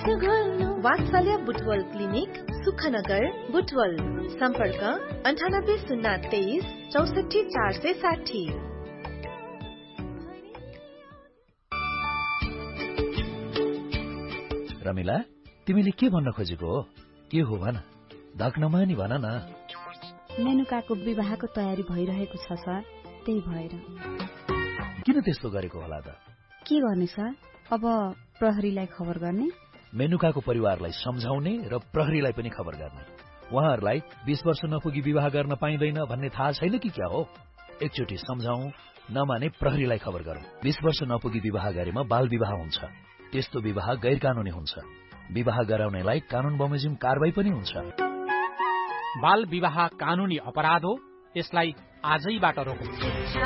वात्सल्य बुटवल क्लिनिक सुखनगर बुटवल सम्पर्क 9803 64460। रमिला, तिमीले के भन्न खोजेको हो? के हो भन, धक नमानी भन न। मेनुकाको विवाहको तयारी भइरहेको छ सर, त्यही भएर। किन त्यस्तो गरेको होला त? के गर्ने सर, अब प्रहरीलाई खबर गर्ने, मेनुकाको परिवारलाई सम्झाउने र प्रहरीलाई पनि खबर गर्ने। उहाँहरूलाई 20 वर्ष नपुगी विवाह गर्न पाइँदैन भन्ने थाहा छैन कि क्या हो? एकचोटि सम्झाऊ, नमाने प्रहरीलाई खबर गरौँ। 20 वर्ष नपुगी विवाह गरेमा बाल विवाह हुन्छ। त्यस्तो विवाह गैर कानूनी हुन्छ। विवाह गराउनेलाई कानून बमोजिम कारबाही पनि हुन्छ। बाल विवाह कानूनी अपराध हो, यसलाई आजैबाट रोकौं।